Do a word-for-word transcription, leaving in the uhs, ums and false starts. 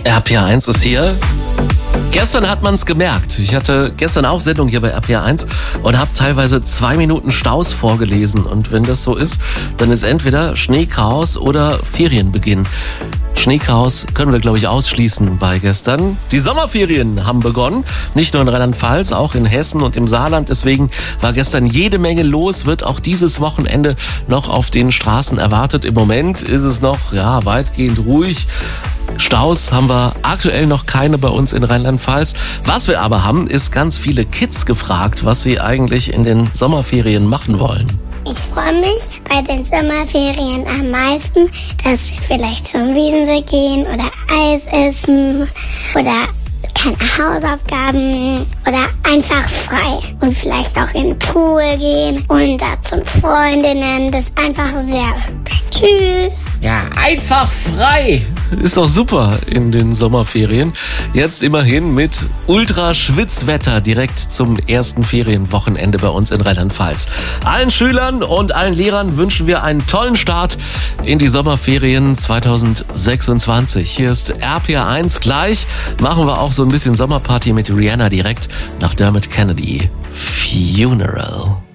R P R eins ist hier. Gestern hat man es gemerkt. Ich hatte gestern auch Sendung hier bei R P R eins und habe teilweise zwei Minuten Staus vorgelesen. Und wenn das so ist, dann ist entweder Schneechaos oder Ferienbeginn. Schneechaos können wir, glaube ich, ausschließen bei gestern. Die Sommerferien haben begonnen, nicht nur in Rheinland-Pfalz, auch in Hessen und im Saarland. Deswegen war gestern jede Menge los, wird auch dieses Wochenende noch auf den Straßen erwartet. Im Moment ist es noch ja weitgehend ruhig. Staus haben wir aktuell noch keine bei uns in Rheinland-Pfalz. Was wir aber haben, ist ganz viele Kids gefragt, was sie eigentlich in den Sommerferien machen wollen. Ich freue mich bei den Sommerferien am meisten, dass wir vielleicht zum Wiesensee gehen oder Eis essen oder keine Hausaufgaben oder einfach frei und vielleicht auch in den Pool gehen und da zu Freundinnen. Das ist einfach sehr hübsch. Tschüss. Ja, einfach frei. Ist doch super in den Sommerferien. Jetzt immerhin mit Ultra-Schwitzwetter direkt zum ersten Ferienwochenende bei uns in Rheinland-Pfalz. Allen Schülern und allen Lehrern wünschen wir einen tollen Start in die Sommerferien zwanzig sechsundzwanzig. Hier ist R P R eins. Gleich machen wir auch so ein bisschen Sommerparty mit Rihanna direkt nach Dermot Kennedy. Funeral.